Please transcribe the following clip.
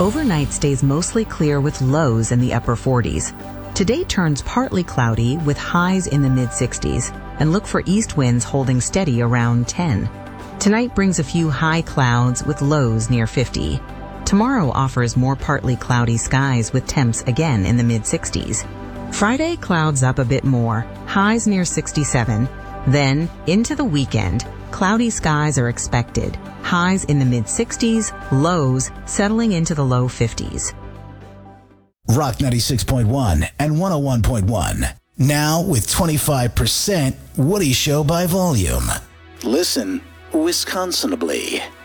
Overnight stays mostly clear with lows in the upper 40s. Today turns partly cloudy with highs in the mid-60s, and look for east winds holding steady around 10. Tonight brings a few high clouds with lows near 50. Tomorrow offers more partly cloudy skies with temps again in the mid-60s. Friday clouds up a bit more, highs near 67. Then, into the weekend, cloudy skies are expected, highs in the mid-60s, lows settling into the low 50s. Rock 96.1 and 101.1. Now with 25% Woody Show by volume. Listen Wisconsinably.